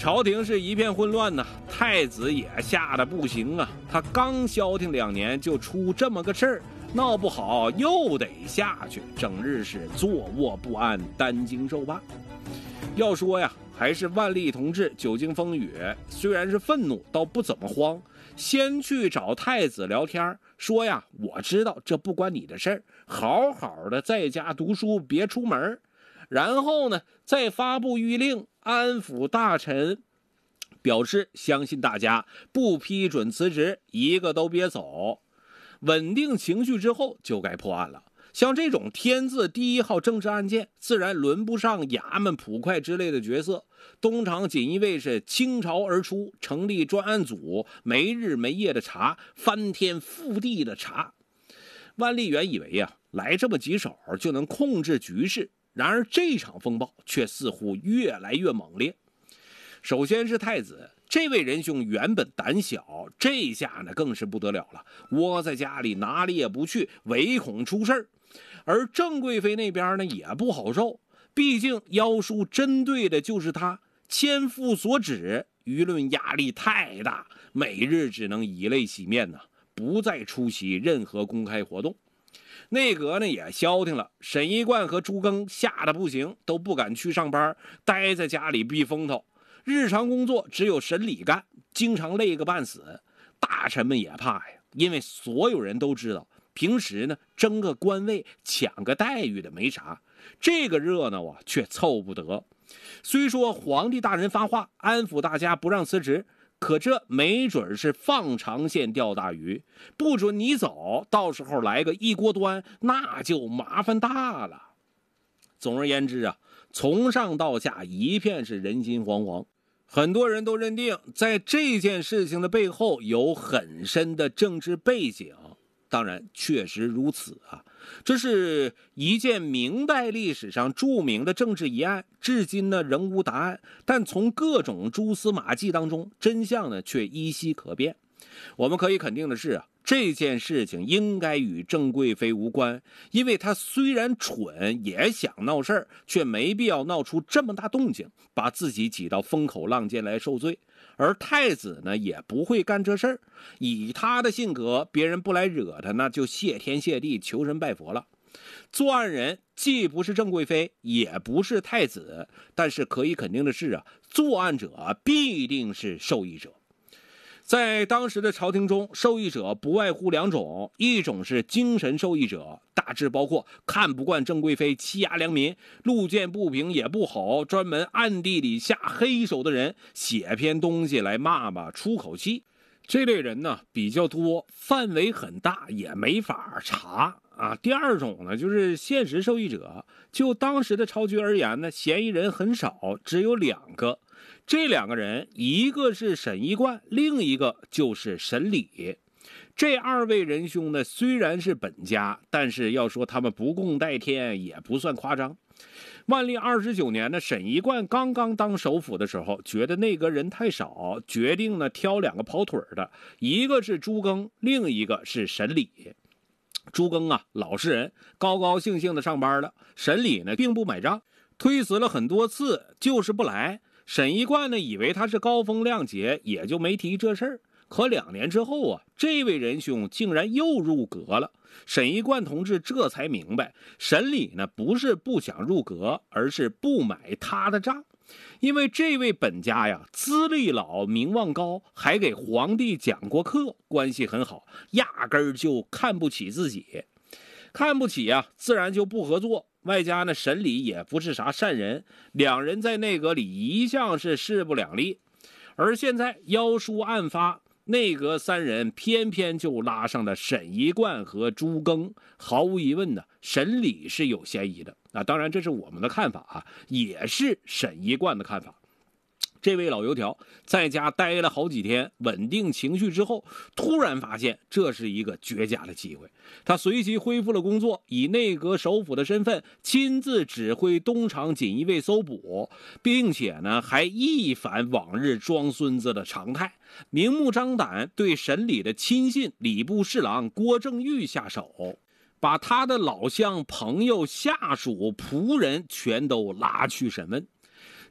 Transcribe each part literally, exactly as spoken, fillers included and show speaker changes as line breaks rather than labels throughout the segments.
朝廷是一片混乱呐，太子也吓得不行啊。他刚消停两年，就出这么个事儿，闹不好又得下去，整日是坐卧不安，担惊受怕。要说呀，还是万历同志久经风雨，虽然是愤怒，倒不怎么慌，先去找太子聊天，说呀，我知道这不关你的事儿，好好的在家读书，别出门。然后呢，再发布谕令，安抚大臣，表示相信大家，不批准辞职，一个都别走。稳定情绪之后，就该破案了。像这种天字第一号政治案件，自然轮不上衙门捕快之类的角色。东厂锦衣卫是倾巢而出，成立专案组，没日没夜的查，翻天覆地的查。万历原以为呀、啊，来这么几手就能控制局势。然而这场风暴却似乎越来越猛烈。首先是太子，这位仁兄原本胆小，这下呢更是不得了了，窝在家里哪里也不去，唯恐出事。而郑贵妃那边呢也不好受，毕竟妖叔针对的就是他，千夫所指，舆论压力太大，每日只能以泪洗面呢，不再出席任何公开活动。内阁呢也消停了，沈一贯和朱庚吓得不行，都不敢去上班，待在家里避风头。日常工作只有沈礼干，经常累个半死。大臣们也怕呀，因为所有人都知道，平时呢争个官位、抢个待遇的没啥，这个热闹啊却凑不得。虽说皇帝大人发话安抚大家不让辞职，可这没准是放长线钓大鱼，不准你走，到时候来个一锅端，那就麻烦大了。总而言之啊，从上到下一片是人心惶惶，很多人都认定在这件事情的背后有很深的政治背景。当然确实如此啊，这是一件明代历史上著名的政治疑案，至今呢仍无答案，但从各种蛛丝马迹当中，真相呢却依稀可辨。我们可以肯定的是啊，这件事情应该与郑贵妃无关，因为她虽然蠢，也想闹事儿，却没必要闹出这么大动静，把自己挤到风口浪尖来受罪。而太子呢也不会干这事儿，以他的性格，别人不来惹他呢，就谢天谢地求神拜佛了。作案人既不是郑贵妃，也不是太子，但是可以肯定的是啊，作案者必定是受益者。在当时的朝廷中，受益者不外乎两种，一种是精神受益者，大致包括看不惯郑贵妃欺压良民，路见不平也不吼，专门暗地里下黑手的人，写篇东西来骂骂出口气。这类人呢比较多，范围很大，也没法查啊。第二种呢就是现实受益者，就当时的朝局而言呢，嫌疑人很少，只有两个。这两个人，一个是沈一贯，另一个就是沈礼。这二位仁兄呢，虽然是本家，但是要说他们不共戴天，也不算夸张。万历二十九年呢，沈一贯刚刚当首辅的时候，觉得内阁人太少，决定呢挑两个跑腿的，一个是朱庚，另一个是沈礼。朱庚啊，老实人，高高兴兴的上班了。沈礼呢，并不买账，推辞了很多次，就是不来。沈一贯呢，以为他是高风亮节，也就没提这事儿。可两年之后啊，这位仁兄竟然又入阁了。沈一贯同志这才明白，沈礼呢不是不想入阁，而是不买他的账。因为这位本家呀，资历老，名望高，还给皇帝讲过课，关系很好，压根儿就看不起自己。看不起啊，自然就不合作。外加呢，沈礼也不是啥善人，两人在内阁里一向是势不两立。而现在妖书案发，内阁三人偏偏就拉上了沈一贯和朱庚，毫无疑问呢，沈礼是有嫌疑的。啊，当然这是我们的看法啊，也是沈一贯的看法。这位老油条在家待了好几天，稳定情绪之后，突然发现这是一个绝佳的机会。他随即恢复了工作，以内阁首辅的身份亲自指挥东厂锦衣卫搜捕，并且呢还一反往日装孙子的常态，明目张胆对沈礼的亲信礼部侍郎郭正玉下手，把他的老乡、朋友、下属、仆人全都拉去审问。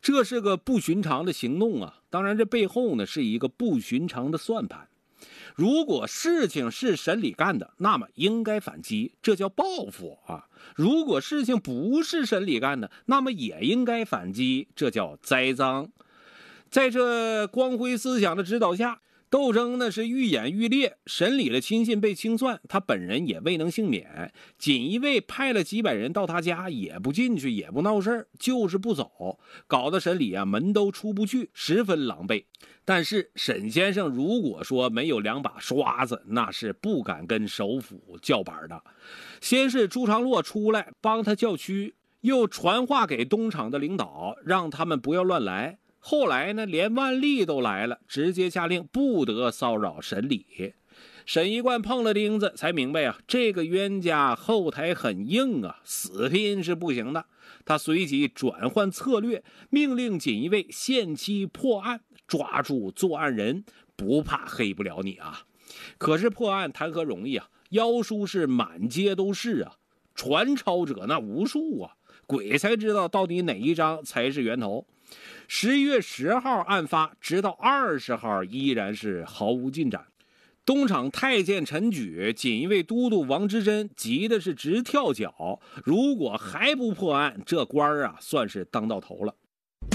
这是个不寻常的行动啊！当然，这背后呢是一个不寻常的算盘。如果事情是审理干的，那么应该反击，这叫报复啊；如果事情不是审理干的，那么也应该反击，这叫栽赃。在这光辉思想的指导下，斗争呢是愈演愈烈，审理的亲信被清算，他本人也未能幸免。锦衣卫派了几百人到他家，也不进去，也不闹事儿，就是不走，搞得审理啊门都出不去，十分狼狈。但是沈先生如果说没有两把刷子，那是不敢跟首府叫板的。先是朱常洛出来帮他叫屈，又传话给东厂的领导，让他们不要乱来。后来呢，连万历都来了，直接下令不得骚扰审理。沈一贯碰了钉子，才明白啊，这个冤家后台很硬啊，死拼是不行的。他随即转换策略，命令锦衣卫限期破案，抓住作案人，不怕黑不了你啊。可是破案谈何容易啊，妖书是满街都是啊，传抄者那无数啊，鬼才知道到底哪一张才是源头。十一月十号案发，直到二十号依然是毫无进展。东厂太监陈举、锦衣卫都督王之珍急的是直跳脚，如果还不破案，这官儿啊算是当到头了。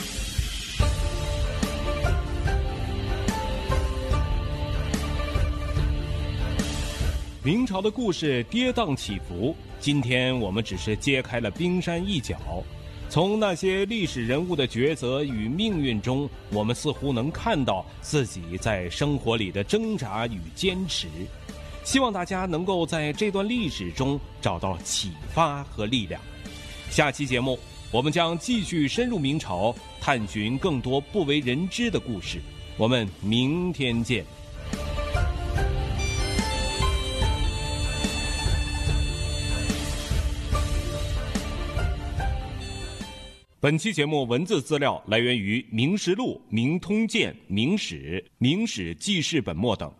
明朝的故事跌宕起伏，今天我们只是揭开了冰山一角。从那些历史人物的抉择与命运中，我们似乎能看到自己在生活里的挣扎与坚持。希望大家能够在这段历史中找到启发和力量。下期节目，我们将继续深入明朝，探寻更多不为人知的故事。我们明天见。本期节目文字资料来源于《明实录》《明通鉴》《明史》《明史记事本末等。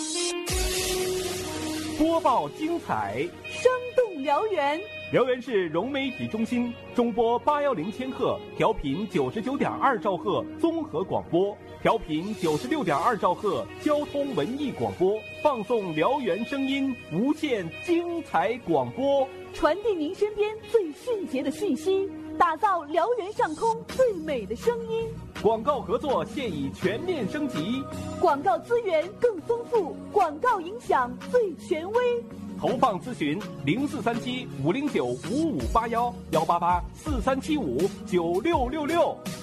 播报精彩，
生动辽源。
辽源市融媒体中心中波八幺零千赫，调频九十九点二兆赫综合广播，调频九十六点二兆赫交通文艺广播，放送辽源声音，无限精彩广播，
传递您身边最迅捷的讯息，打造辽源上空最美的声音。
广告合作现已全面升级，
广告资源更丰富，广告影响最权威。
投放咨询零四三七五零九五五八幺幺八八四三七五九六六六。